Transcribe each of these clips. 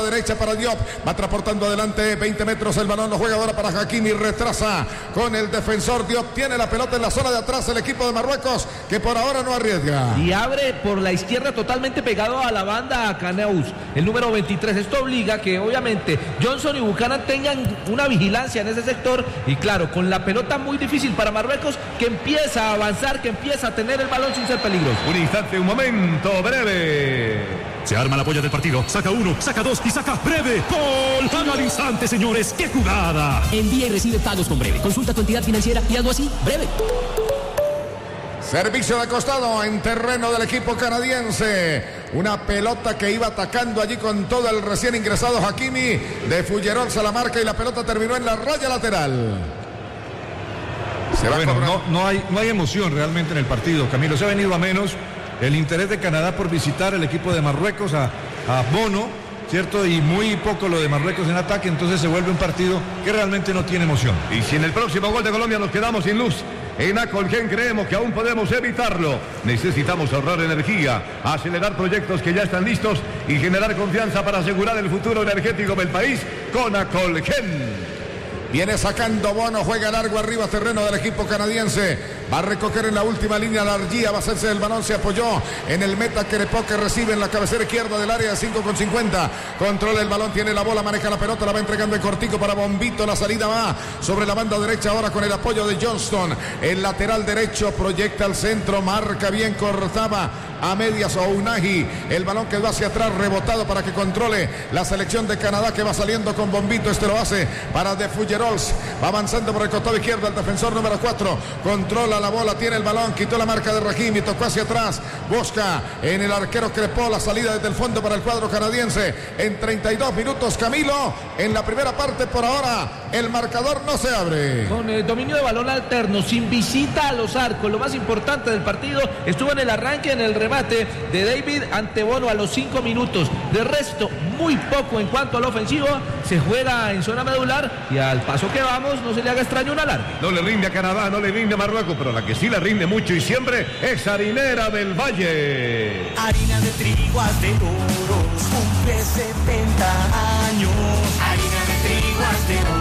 derecha para Diop, va transportando adelante 20 metros el balón, lo juega ahora para Hakimi, retrasa con el defensor Diop, tiene la pelota en la zona de atrás el equipo de Marruecos, que por ahora no arriesga. Y abre por la izquierda totalmente pegado a la banda a Canaus, el número 23. Esto obliga a que obviamente Johnson y Buchanan tengan una vigilancia en ese sector, y claro, con la pelota muy difícil para Marruecos, que empieza a avanzar, que empieza a tener el balón sin ser peligroso. Un instante, un momento breve. Se arma la polla del partido, saca uno, saca dos y saca Breve. ¡Gol! Al instante, señores, ¡qué jugada! Envía y recibe pagos con Breve. Consulta tu entidad financiera y hazlo así, Breve. Servicio de costado en terreno del equipo canadiense. Una pelota que iba atacando allí con todo el recién ingresado Hakimi. De Fullerón se la marca y la pelota terminó en la raya lateral. Bueno, no hay emoción realmente en el partido, Camilo. Se ha venido a menos el interés de Canadá por visitar el equipo de Marruecos a Bono, ¿cierto? Y muy poco lo de Marruecos en ataque, entonces se vuelve un partido que realmente no tiene emoción. Y si en el próximo gol de Colombia nos quedamos sin luz, en Acolgen creemos que aún podemos evitarlo. Necesitamos ahorrar energía, acelerar proyectos que ya están listos y generar confianza para asegurar el futuro energético del país con Acolgen. Viene sacando Bono, juega largo arriba, terreno del equipo canadiense. Va a recoger en la última línea la Argía, va a hacerse el balón, se apoyó en el meta Querepó, que recibe en la cabecera izquierda del área de 5,50. Controla el balón, tiene la bola, maneja la pelota, la va entregando en cortico para Bombito. La salida va sobre la banda derecha ahora con el apoyo de Johnston. El lateral derecho proyecta al centro, marca bien, cortaba a medias o Unagi. El balón quedó hacia atrás, rebotado para que controle la selección de Canadá, que va saliendo con Bombito. Este lo hace para De Fullerols. Va avanzando por el costado izquierdo el defensor número 4. Controla la bola, tiene el balón, quitó la marca de Rahimi, tocó hacia atrás. Busca en el arquero Crepó la salida desde el fondo para el cuadro canadiense. En 32 minutos, Camilo, en la primera parte por ahora, el marcador no se abre. Con el dominio de balón alterno, sin visita a los arcos. Lo más importante del partido estuvo en el arranque, en el remate de David ante Bono a los 5 minutos. De resto, muy poco en cuanto al ofensivo. Se juega en zona medular y al paso que vamos, no se le haga extraño una larga. No le rinde a Canadá, no le rinde a Marruecos, pero la que sí le rinde mucho y siempre es Harinera del Valle. Harina de trigo de oros, cumple 70 años. Harina de trigo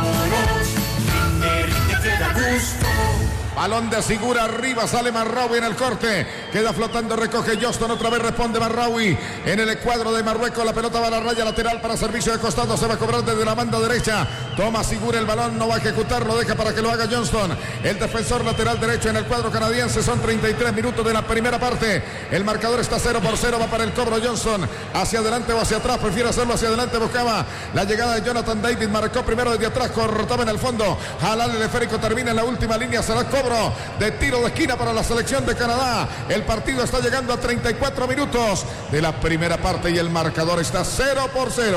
de oros, rinde, que da gusto. Balón de Sigura arriba, sale Marraoui en el corte, queda flotando, recoge Johnston, otra vez responde Marraoui en el cuadro de Marruecos. La pelota va a la raya lateral para servicio de costado, se va a cobrar desde la banda derecha. Toma Sigura el balón, no va a ejecutar, lo deja para que lo haga Johnston, el defensor lateral derecho en el cuadro canadiense. Son 33 minutos de la primera parte, el marcador está 0-0, va para el cobro Johnston, hacia adelante o hacia atrás, prefiere hacerlo hacia adelante, buscaba la llegada de Jonathan David, marcó primero desde atrás, cortaba en el fondo, jalar el esférico, termina en la última línea, será cobro de tiro de esquina para la selección de Canadá. El partido está llegando a 34 minutos de la primera parte y el marcador está 0-0.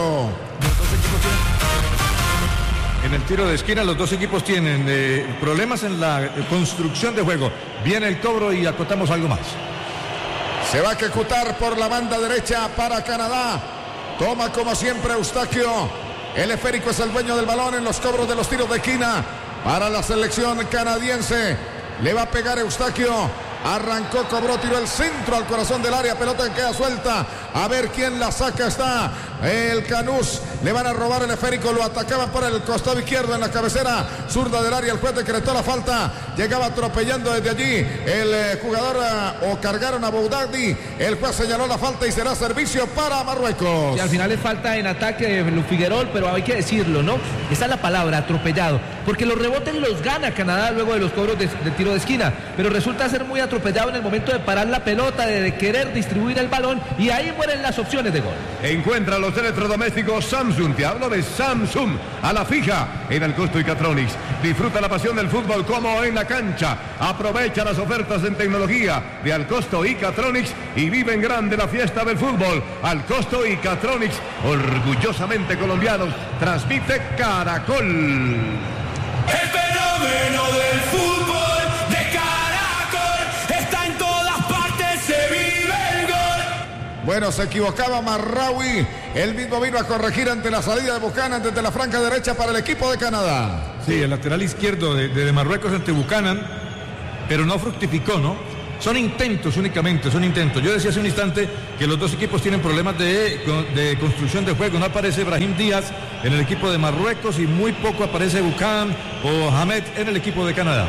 En el tiro de esquina los dos equipos tienen problemas en la construcción de juego. Viene el cobro y acotamos algo más. Se va a ejecutar por la banda derecha para Canadá. Toma como siempre Eustaquio. El esférico es el dueño del balón en los cobros de los tiros de esquina para la selección canadiense. Le va a pegar Eustaquio. Arrancó, cobró, tiró el centro al corazón del área. Pelota que queda suelta. A ver quién la saca. Está el Canús. Le van a robar el esférico. Lo atacaban por el costado izquierdo en la cabecera zurda del área. El juez decretó la falta. Llegaba atropellando desde allí el jugador o cargaron a Boudadi. El juez señaló la falta y será servicio para Marruecos. Y al final es falta en ataque de Figuerol, pero hay que decirlo, ¿no? Esa es la palabra, atropellado. Porque los rebotes los gana Canadá luego de los cobros de tiro de esquina. Pero resulta ser muy atropellado en el momento de parar la pelota, de querer distribuir el balón, y ahí mueren las opciones de gol. Encuentra los electrodomésticos Samsung, te hablo de Samsung, a la fija en Alcosto y Catronics. Disfruta la pasión del fútbol como en la cancha. Aprovecha las ofertas en tecnología de Alcosto y Catronics y vive en grande la fiesta del fútbol. Alcosto y Catronics, orgullosamente colombianos, transmite Caracol. El fenómeno del fútbol de Caracol está en todas partes, se vive el gol. Bueno, se equivocaba Marraoui. Él mismo vino a corregir ante la salida de Buchanan desde la franca derecha para el equipo de Canadá. Sí, el lateral izquierdo de Marruecos ante Buchanan, pero no fructificó, ¿no? son intentos únicamente, son intentos. Yo decía hace un instante que los dos equipos tienen problemas de construcción de juego. No aparece Brahim Díaz en el equipo de Marruecos y muy poco aparece Buchan o Hamed en el equipo de Canadá.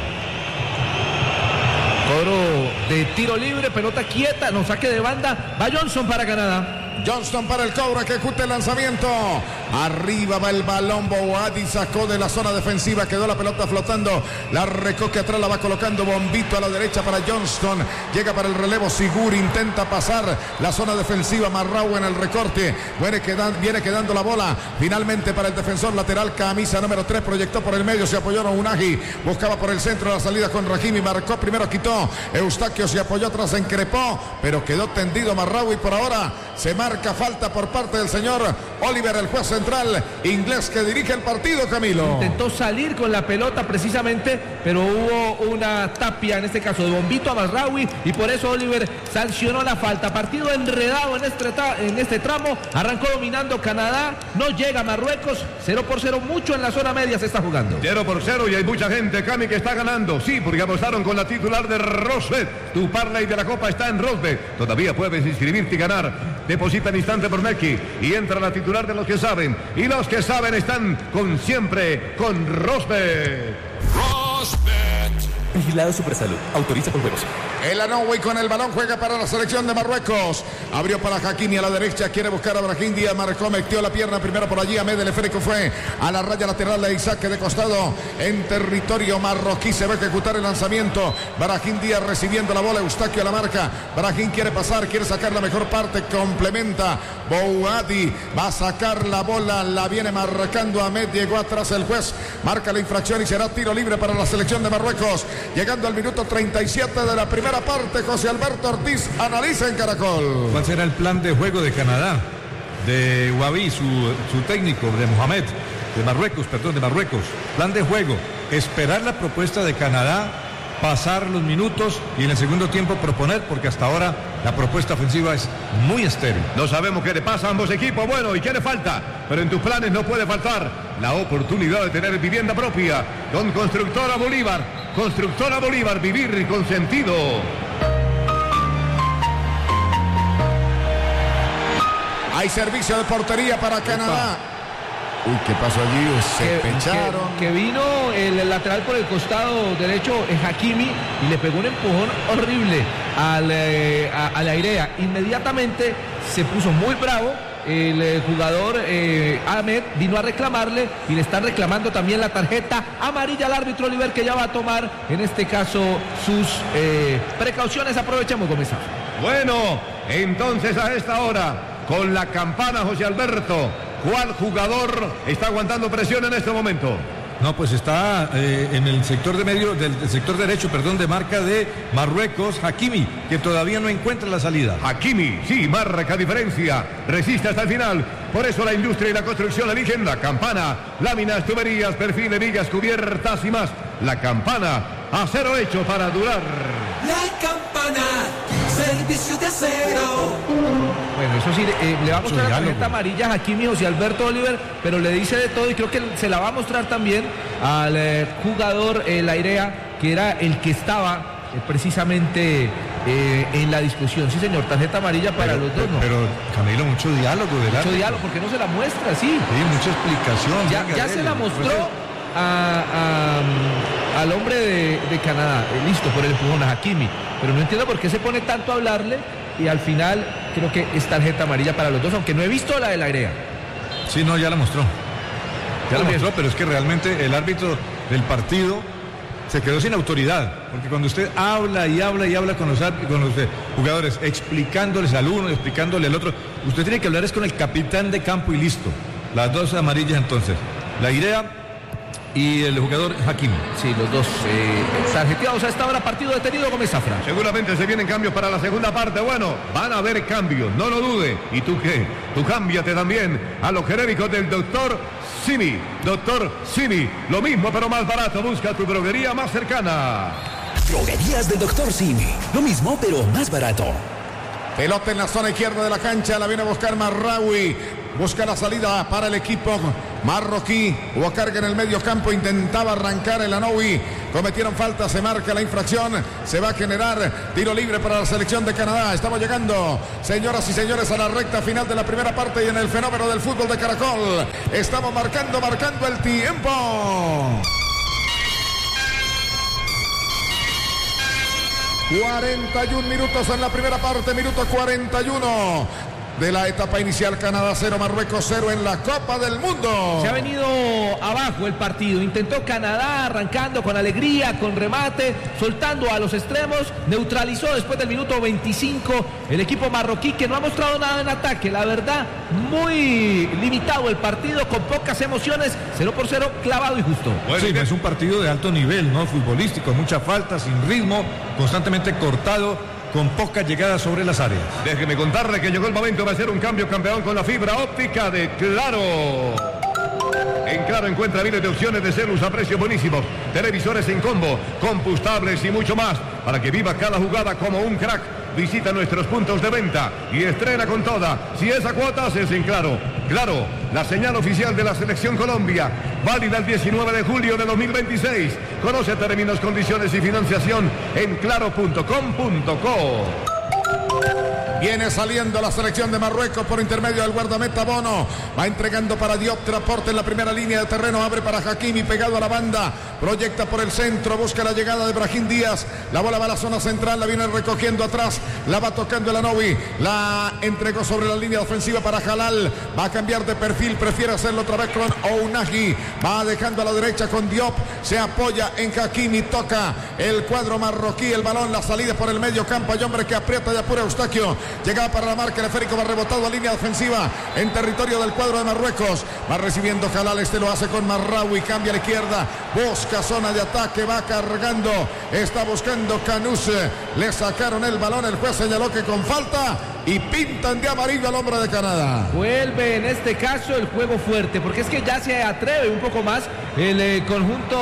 Cobro de tiro libre, pelota quieta, no, saque de banda, va Johnson para Canadá. Johnston para el cobro, que ejecuta el lanzamiento. Arriba va el balón. Bouhaddi sacó de la zona defensiva. Quedó la pelota flotando. La recoge atrás, la va colocando Bombito a la derecha para Johnston. Llega para el relevo Sigur. Intenta pasar la zona defensiva. Marraoui en el recorte. Viene quedando la bola. Finalmente para el defensor lateral. Camisa número 3. Proyectó por el medio. Se apoyó Unagi. Buscaba por el centro la salida con Rahimi. Marcó primero, quitó. Eustaquio se apoyó atrás, se encrepó. Pero quedó tendido Marraoui. Por ahora se marca falta por parte del señor Oliver, el juez central inglés que dirige el partido, Camilo. Intentó salir con la pelota precisamente, pero hubo una tapia, en este caso de Bombito a Marraoui, y por eso Oliver sancionó la falta. Partido enredado en este tramo. Arrancó dominando Canadá, no llega Marruecos, 0-0, mucho en la zona media se está jugando. 0-0 y hay mucha gente, Cami, que está ganando. Sí, porque apostaron con la titular de Rosbet. Tu parlay de la Copa está en Rosbet. Todavía puedes inscribirte y ganar. Deposita en instante por Neki y entra la titular de los que saben. Y los que saben están siempre con Rosbet. Vigilado Supersalud. Autoriza con juegos. El Anoui con el balón juega para la selección de Marruecos. Abrió para Hakimi a la derecha. Quiere buscar a Brahim Díaz. Marcó, metió la pierna primero por allí. Ahmed, el esférico fue a la raya lateral de Isaac de costado en territorio marroquí. Se va a ejecutar el lanzamiento. Brahim Díaz recibiendo la bola. Eustaquio a la marca. Brahim quiere pasar, quiere sacar la mejor parte. Complementa. Bouhaddi va a sacar la bola. La viene marcando Ahmed. Llegó atrás el juez. Marca la infracción y será tiro libre para la selección de Marruecos. Llegando al minuto 37 de la primera parte, José Alberto Ortiz analiza en Caracol. ¿Cuál será el plan de juego de Canadá? De Wabi, su técnico, de Mohamed, de Marruecos. Plan de juego, esperar la propuesta de Canadá, pasar los minutos y en el segundo tiempo proponer, porque hasta ahora la propuesta ofensiva es muy estéril. No sabemos qué le pasa a ambos equipos, bueno, y qué le falta, pero en tus planes no puede faltar la oportunidad de tener vivienda propia con Constructora Bolívar. Constructora Bolívar, vivir con sentido. Hay servicio de portería para Canadá. Uy, ¿qué pasó allí? Se pecharon. Que vino el lateral por el costado derecho, Hakimi, y le pegó un empujón horrible a la Irea. Inmediatamente se puso muy bravo. El jugador Ahmed vino a reclamarle y le están reclamando también la tarjeta amarilla al árbitro Oliver, que ya va a tomar en este caso sus precauciones. Aprovechamos, Gómez. Bueno, entonces a esta hora con la campana, José Alberto, ¿cuál jugador está aguantando presión en este momento? No, pues está en el sector de medio, del sector derecho, de marca de Marruecos, Hakimi, que todavía no encuentra la salida. Hakimi, sí, marca diferencia, resiste hasta el final. Por eso la industria y la construcción eligen la campana. Láminas, tuberías, perfiles, vigas, cubiertas y más. La campana, acero hecho para durar. La campana, servicio de acero. Bueno, eso sí, le va a mostrar la tarjeta amarilla a Hakimi, José Alberto Oliver, pero le dice de todo y creo que se la va a mostrar también al jugador La Irea, que era el que estaba precisamente en la discusión. Sí, señor, tarjeta amarilla para los dos, ¿no? Pero, Camilo, mucho diálogo, ¿verdad? Mucho diálogo, porque no se la muestra, sí. Sí, mucha explicación. Ya se la mostró al hombre de Canadá, listo, por el empujón a Hakimi, pero no entiendo por qué se pone tanto a hablarle y al final creo que es tarjeta amarilla para los dos, aunque no he visto la de La Irea. Sí, no, ya la mostró. Pero es que realmente el árbitro del partido se quedó sin autoridad, porque cuando usted habla y habla con los jugadores, explicándoles al uno, explicándole al otro, usted tiene que hablar es con el capitán de campo y listo. Las dos amarillas entonces, La Irea y el jugador Hakimi. Sí, los dos tarjeteados a esta hora. Partido detenido, Gómez Zafra. Seguramente se vienen cambios para la segunda parte. Bueno, van a haber cambios, no lo dude. ¿Y tú qué? Tú cámbiate también a los genéricos del doctor Simi. Doctor Simi, lo mismo pero más barato. Busca tu droguería más cercana. Droguerías del doctor Simi. Lo mismo pero más barato. Pelota en la zona izquierda de la cancha, la viene a buscar Marraoui. Busca la salida para el equipo marroquí. Hubo carga en el medio campo, intentaba arrancar el Anoui. Cometieron falta, se marca la infracción. Se va a generar tiro libre para la selección de Canadá. Estamos llegando, señoras y señores, a la recta final de la primera parte y en el fenómeno del fútbol de Caracol. Estamos marcando el tiempo. 41 minutos en la primera parte, minuto 41 de la etapa inicial. Canadá 0, Marruecos 0 en la Copa del Mundo. Se ha venido abajo el partido. Intentó Canadá arrancando con alegría, con remate, soltando a los extremos. Neutralizó después del minuto 25 el equipo marroquí, que no ha mostrado nada en ataque. La verdad, muy limitado el partido, con pocas emociones. 0-0, clavado y justo. Bueno, sí, es un partido de alto nivel, ¿no? Futbolístico, mucha falta, sin ritmo, constantemente cortado, con pocas llegadas sobre las áreas. Déjeme contarle que llegó el momento de hacer un cambio campeón con la fibra óptica de Claro. En Claro encuentra miles de opciones de celus a precios buenísimos, televisores en combo, compostables y mucho más, para que viva cada jugada como un crack. Visita nuestros puntos de venta y estrena con toda. Si es a cuotas, es en Claro. Claro, la señal oficial de la Selección Colombia, válida el 19 de julio de 2026. Conoce términos, condiciones y financiación en claro.com.co. Viene saliendo la selección de Marruecos por intermedio del guardameta Bono. Va entregando para Diop, transporte en la primera línea de terreno. Abre para Hakimi, pegado a la banda. Proyecta por el centro, busca la llegada de Brahim Díaz. La bola va a la zona central, la viene recogiendo atrás. La va tocando el Anoui. La entregó sobre la línea ofensiva para Halal. Va a cambiar de perfil, prefiere hacerlo otra vez con Ounahi. Va dejando a la derecha con Diop. Se apoya en Hakimi, toca el cuadro marroquí. El balón, la salida por el medio campo. Hay hombre que aprieta y apura Eustaquio. Llegaba para la marca, el esférico va rebotado a línea defensiva en territorio del cuadro de Marruecos. Va recibiendo Halal, este lo hace con Marraoui, cambia a la izquierda, busca zona de ataque, va cargando, está buscando Canús. Le sacaron el balón, el juez señaló que con falta y pintan de amarillo al hombre de Canadá. Vuelve en este caso el juego fuerte, porque es que ya se atreve un poco más el conjunto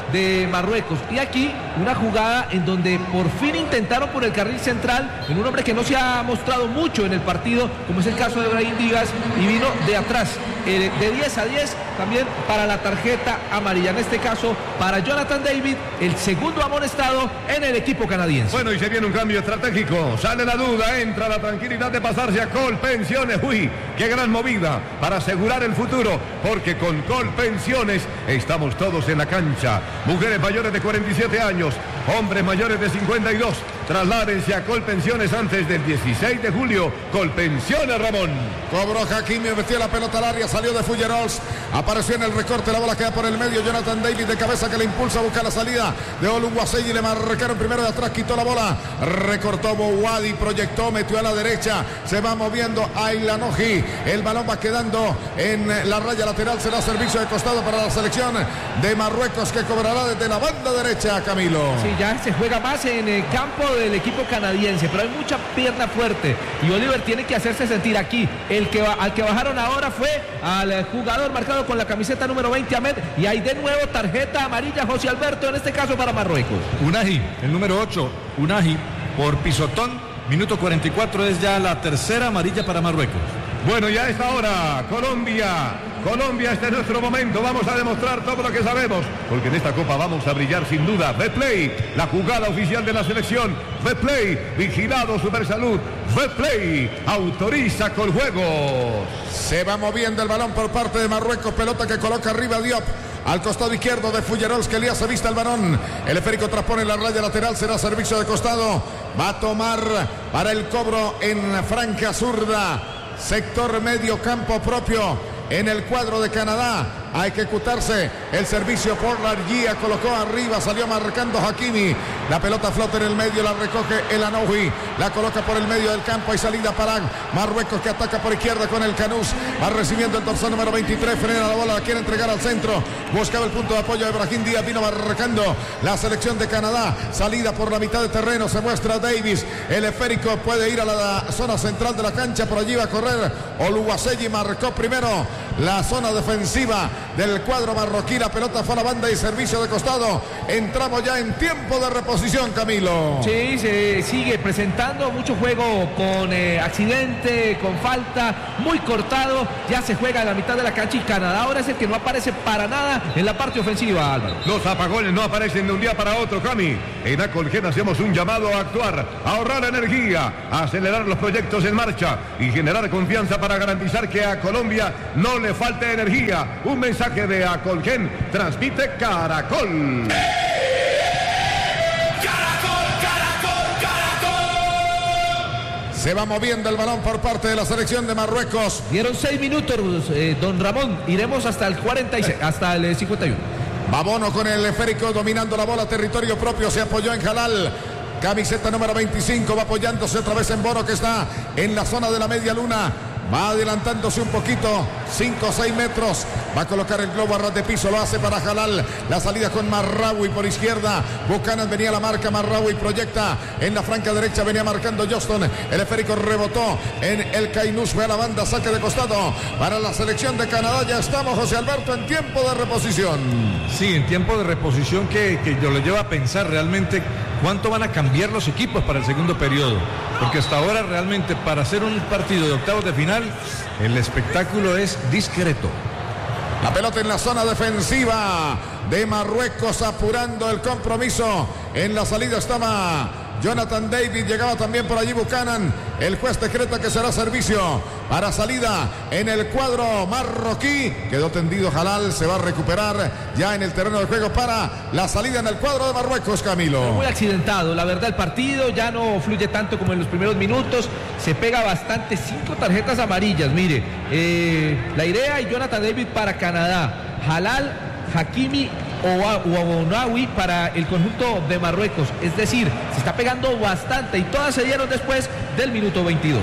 de Marruecos. Y aquí una jugada en donde por fin intentaron por el carril central en un hombre que no se ha mostrado mucho en el partido, como es el caso de Brahim Díaz, y vino de atrás, de 10 a 10 también para la tarjeta amarilla, en este caso para Jonathan David, el segundo amonestado en el equipo canadiense. Bueno, y se viene un cambio estratégico, sale la duda, entra la tranquilidad de pasarse a Colpensiones. Uy, qué gran movida para asegurar el futuro, porque con Colpensiones estamos todos en la cancha. Mujeres mayores de 47 años, hombres mayores de 52, trasládense a Colpensiones antes del 16 de julio. Colpensiones, Ramón. Cobró Hakimi, metió la pelota al área, salió de Fullerols, apareció en el recorte, la bola queda por el medio. Jonathan David de cabeza que le impulsa a buscar la salida de Oluwaseyi, le marcaron primero de atrás, quitó la bola, recortó Bouadi, proyectó, metió a la derecha, se va moviendo Ailanoji, el balón va quedando en la raya lateral, será servicio de costado para la selección de Marruecos, que cobrará desde la banda derecha, Camilo. Sí, ya se juega más en el campo del equipo canadiense, pero hay mucha pierna fuerte y Oliver tiene que hacerse sentir aquí. Al que bajaron ahora fue al jugador marcado con la camiseta número 20, Ahmed, y hay de nuevo tarjeta amarilla, José Alberto, en este caso para Marruecos. Unahi, el número 8, Unahi, por pisotón, minuto 44, es ya la tercera amarilla para Marruecos. Bueno, ya es ahora, Colombia, este es nuestro momento, vamos a demostrar todo lo que sabemos, porque en esta Copa vamos a brillar sin duda. Betplay, la jugada oficial de la selección. Betplay, vigilado Supersalud. Betplay, autoriza Coljuegos. Se va moviendo el balón por parte de Marruecos, pelota que coloca arriba Diop. Al costado izquierdo de Fullerols, que le hace vista el balón. El esférico transpone la raya lateral, será servicio de costado. Va a tomar para el cobro en franja zurda. Sector medio campo propio en el cuadro de Canadá. A ejecutarse el servicio por la guía, colocó arriba, salió marcando Hakimi. La pelota flota en el medio, la recoge el Anoui, la coloca por el medio del campo y salida para Marruecos, que ataca por izquierda con el Canús. Va recibiendo el dorsal número 23, frena la bola, la quiere entregar al centro. Buscaba el punto de apoyo de Brahim Díaz, vino marcando la selección de Canadá. Salida por la mitad de terreno, se muestra Davis. El esférico puede ir a la zona central de la cancha, por allí va a correr Oluwaseyi, marcó primero la zona defensiva del cuadro marroquí. La pelota fue a la banda y servicio de costado. Entramos ya en tiempo de reposición, Camilo. Sí, se sigue presentando mucho juego con accidente, con falta, muy cortado. Ya se juega en la mitad de la cancha y Canadá ahora es el que no aparece para nada en la parte ofensiva, Álvaro. Los apagones no aparecen de un día para otro, Cami. En Acolgen hacemos un llamado a actuar, a ahorrar energía, a acelerar los proyectos en marcha y generar confianza para garantizar que a Colombia no le falte energía. Un mensaje de Acolgen, transmite Caracol. Se va moviendo el balón por parte de la selección de Marruecos. Dieron 6 minutos, don Ramón. Iremos hasta el 46, hasta el 51. Va Bono con el esférico dominando la bola, territorio propio, se apoyó en Jalal. Camiseta número 25, va apoyándose otra vez en Bono, que está en la zona de la media luna. Va adelantándose un poquito, 5 o 6 metros. Va a colocar el globo a ras de piso, lo hace para Jalal. La salida con Marraoui por izquierda. Buchanan venía la marca, Marraoui proyecta en la franca derecha, venía marcando Johnston. El esférico rebotó en el Cainús, fue a la banda, saque de costado para la selección de Canadá. Ya estamos, José Alberto, en tiempo de reposición. Sí, en tiempo de reposición que yo lo lleva a pensar realmente cuánto van a cambiar los equipos para el segundo periodo. Porque hasta ahora realmente para hacer un partido de octavos de final, el espectáculo es discreto. La pelota en la zona defensiva de Marruecos, apurando el compromiso. En la salida estaba Jonathan David, llegaba también por allí Buchanan. El juez decreta que será servicio para salida en el cuadro marroquí. Quedó tendido Jalal, se va a recuperar ya en el terreno de juego para la salida en el cuadro de Marruecos, Camilo. Muy accidentado, la verdad el partido ya no fluye tanto como en los primeros minutos. Se pega bastante, 5 tarjetas amarillas, mire. Lairea y Jonathan David para Canadá. Jalal, Hakimi o Abonawi para el conjunto de Marruecos. Es decir, se está pegando bastante y todas se dieron después del minuto 22.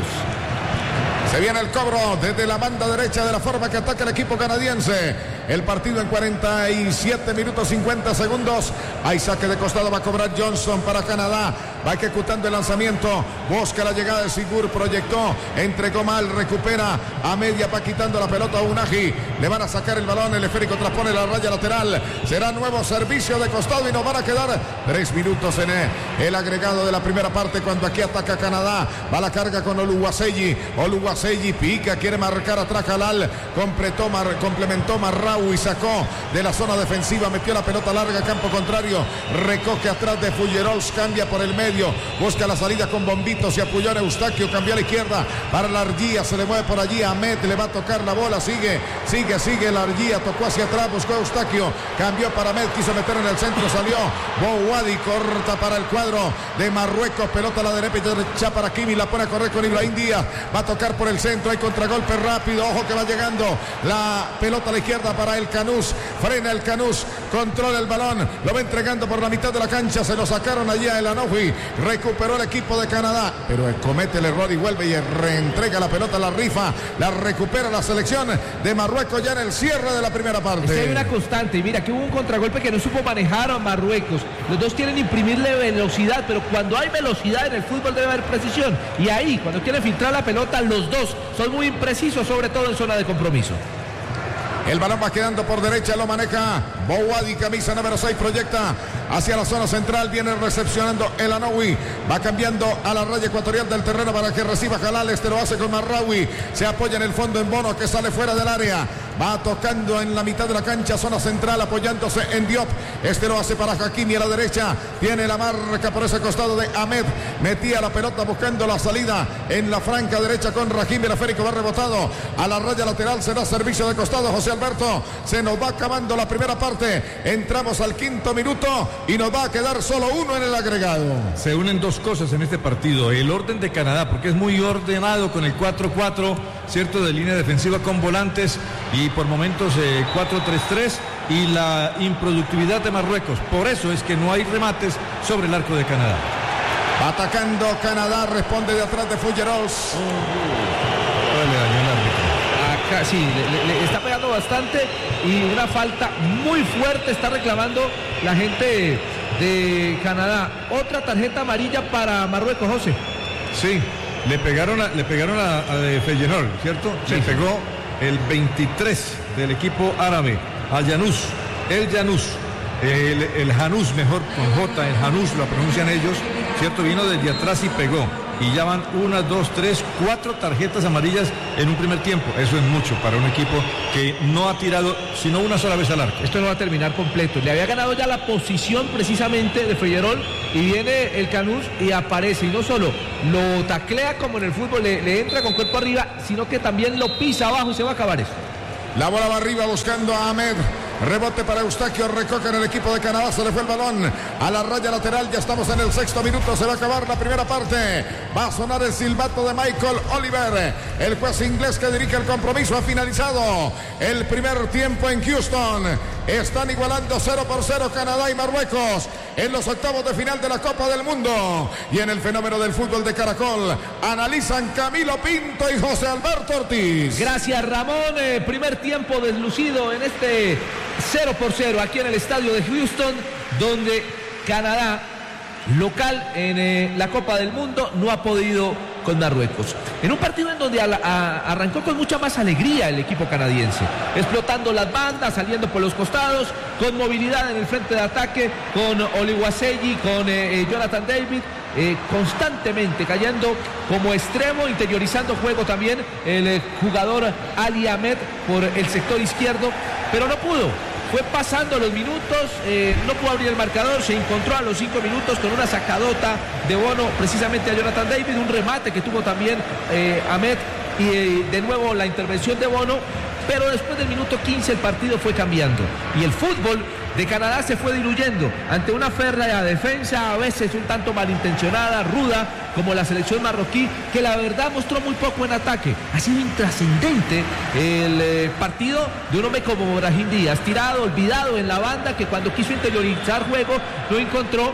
Se viene el cobro desde la banda derecha de la forma que ataca el equipo canadiense. El partido en 47 minutos 50 segundos. Hay saque de costado, va a cobrar Johnson para Canadá. Va ejecutando el lanzamiento. Busca la llegada de Sigur, proyectó, entregó mal, recupera a media, va quitando la pelota a Unagi. Le van a sacar el balón, el esférico transpone la raya lateral. Será nuevo servicio de costado y nos van a quedar 3 minutos en el agregado de la primera parte cuando aquí ataca Canadá. Va la carga con Oluwaseyi. Oluwaseyi pica, quiere marcar atrás Jalal. Complementó Marraoui y sacó de la zona defensiva, metió la pelota larga, campo contrario. Recoge atrás de Fullerols, cambia por el medio, busca la salida con Bombito, se apoyó en Eustaquio, cambió a la izquierda para la Argía, se le mueve por allí a Ahmed, le va a tocar la bola, sigue la Argía, tocó hacia atrás, buscó a Eustaquio, cambió para Ahmed, quiso meter en el centro, salió Bouadi, corta para el cuadro de Marruecos, pelota a la derecha para Kimi, la pone a correr con Ibrahim Díaz, va a tocar por el centro, hay contragolpe rápido, ojo que va llegando la pelota a la izquierda para el Canús, frena el Canús, controla el balón, lo va entregando por la mitad de la cancha, se lo sacaron allí a El Anoui, recuperó el equipo de Canadá, pero comete el error y vuelve y reentrega la pelota a la rifa, la recupera la selección de Marruecos ya en el cierre de la primera parte. Es que hay una constante, y mira que hubo un contragolpe que no supo manejar a Marruecos, los dos quieren imprimirle velocidad, pero cuando hay velocidad en el fútbol debe haber precisión, y ahí cuando quieren filtrar la pelota los dos son muy imprecisos, sobre todo en zona de compromiso. El balón va quedando por derecha, lo maneja Bouadi, camisa número 6, proyecta hacia la zona central, viene recepcionando El Anoui, va cambiando a la raya ecuatorial del terreno para que reciba Jalal, este lo hace con Marraoui, se apoya en el fondo en Bono que sale fuera del área, va tocando en la mitad de la cancha, zona central, apoyándose en Diop, este lo hace para Hakimi a la derecha, tiene la marca por ese costado de Ahmed, metía la pelota buscando la salida en la franca derecha con Rahimi, el esférico va rebotado a la raya lateral, será servicio de costado, José Alberto, se nos va acabando la primera parte, entramos al 5º minuto y nos va a quedar solo uno en el agregado. Se unen dos cosas en este partido, el orden de Canadá, porque es muy ordenado con el 4-4, cierto, de línea defensiva con volantes y por momentos 4-3-3 y la improductividad de Marruecos, por eso es que no hay remates sobre el arco de Canadá. Va atacando Canadá, responde de atrás de Fullerols. Le dañó el árbitro. Acá sí, le está pegando bastante y una falta muy fuerte está reclamando la gente de Canadá. Otra tarjeta amarilla para Marruecos, José. Sí, le pegaron a Feyenoord, ¿cierto? Se pegó el 23 del equipo árabe. a Janús, el Janús, mejor con J, el Janús lo pronuncian ellos, ¿cierto? Vino desde atrás y pegó. Y ya van 1, 2, 3, 4 tarjetas amarillas en un primer tiempo. Eso es mucho para un equipo que no ha tirado sino una sola vez al arco. Esto no va a terminar completo. Le había ganado ya la posición precisamente de Feyerol y viene el Canús y aparece. Y no solo lo taclea como en el fútbol, le entra con cuerpo arriba, sino que también lo pisa abajo y se va a acabar eso. La bola va arriba buscando a Ahmed. Rebote para Eustaquio Recoca en el equipo de Canadá. Se le fue el balón a la raya lateral. Ya estamos en el 6º minuto. Se va a acabar la primera parte. Va a sonar el silbato de Michael Oliver. El juez inglés que dirige el compromiso. Ha finalizado el primer tiempo en Houston. Están igualando 0-0 Canadá y Marruecos en los octavos de final de la Copa del Mundo. Y en el fenómeno del fútbol de Caracol analizan Camilo Pinto y José Alberto Ortiz. Gracias, Ramón. Primer tiempo deslucido en este 0-0 aquí en el estadio de Houston, donde Canadá, local en la Copa del Mundo, no ha podido con Marruecos. En un partido en donde arrancó con mucha más alegría el equipo canadiense, explotando las bandas, saliendo por los costados, con movilidad en el frente de ataque, con Oluwaseyi, con Jonathan David, constantemente cayendo como extremo, interiorizando juego también el jugador Ali Ahmed por el sector izquierdo, pero no pudo. Fue pasando los minutos, no pudo abrir el marcador, se encontró a los 5 minutos con una sacadota de Bono precisamente a Jonathan David, un remate que tuvo también Ahmed y de nuevo la intervención de Bono, pero después del minuto 15 el partido fue cambiando y el fútbol de Canadá se fue diluyendo ante una férrea defensa, a veces un tanto malintencionada, ruda, como la selección marroquí, que la verdad mostró muy poco en ataque. Ha sido intrascendente el partido de un hombre como Brahim Díaz, tirado, olvidado en la banda, que cuando quiso interiorizar juego no encontró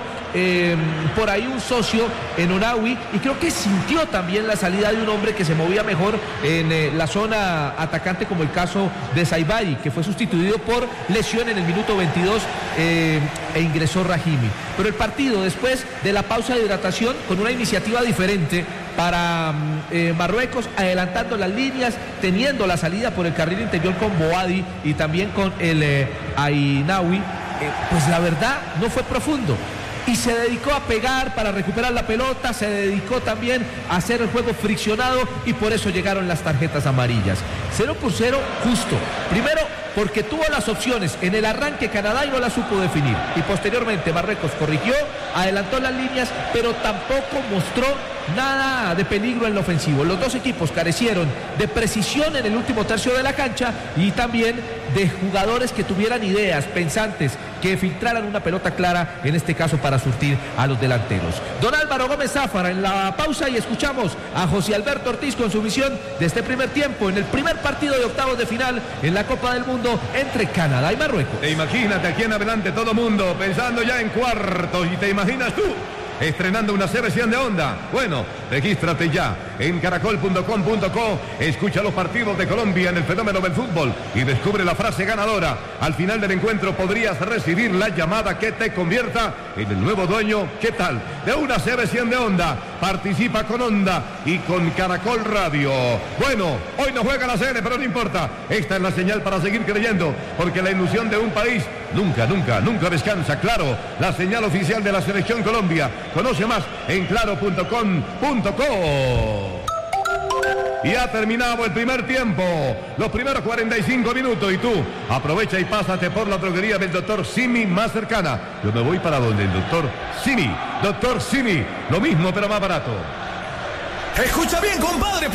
por ahí un socio en Onawi, y creo que sintió también la salida de un hombre que se movía mejor en la zona atacante, como el caso de Saibari, que fue sustituido por lesión en el minuto 22 e ingresó Rahimi. Pero el partido, después de la pausa de hidratación, con una iniciativa diferente para Marruecos, adelantando las líneas, teniendo la salida por el carril interior con Boadi y también con el Ainawi, pues la verdad no fue profundo. Y se dedicó a pegar para recuperar la pelota, se dedicó también a hacer el juego friccionado y por eso llegaron las tarjetas amarillas. 0-0 justo. Primero, porque tuvo las opciones en el arranque Canadá y no las supo definir. Y posteriormente Marruecos corrigió, adelantó las líneas, pero tampoco mostró nada de peligro en lo ofensivo. Los dos equipos carecieron de precisión en el último tercio de la cancha y también de jugadores que tuvieran ideas, pensantes, que filtraran una pelota clara, en este caso para surtir a los delanteros. Don Álvaro Gómez Záfara en la pausa y escuchamos a José Alberto Ortiz con su visión de este primer tiempo en el primer partido de octavos de final en la Copa del Mundo entre Canadá y Marruecos. Imagínate aquí en adelante todo mundo pensando ya en cuartos y te imaginas tú estrenando una versión de Onda. Bueno, regístrate ya en caracol.com.co, escucha los partidos de Colombia en el fenómeno del fútbol y descubre la frase ganadora. Al final del encuentro podrías recibir la llamada que te convierta en el nuevo dueño, ¿qué tal?, de una versión de Onda. Participa con Onda y con Caracol Radio. Bueno, hoy no juega la sede, pero no importa. Esta es la señal para seguir creyendo, porque la ilusión de un país nunca descansa. Claro, la señal oficial de la Selección Colombia. Conoce más en claro.com.co. Y ha terminado el primer tiempo, los primeros 45 minutos, y tú aprovecha y pásate por la droguería del doctor Simi más cercana. Yo me voy para donde el doctor Simi. Doctor Simi, lo mismo pero más barato. Escucha bien, compadre.